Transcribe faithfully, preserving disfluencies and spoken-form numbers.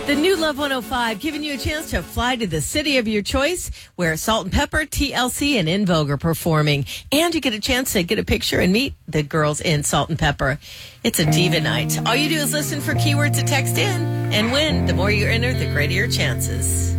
The new Love one oh five giving you a chance to fly to the city of your choice where Salt and Pepper, T L C, and En Vogue are performing. And you get a chance to get a picture and meet the girls in Salt and Pepper. It's a diva night. All you do is listen for keywords to text in and win. The more you enter, the greater your chances.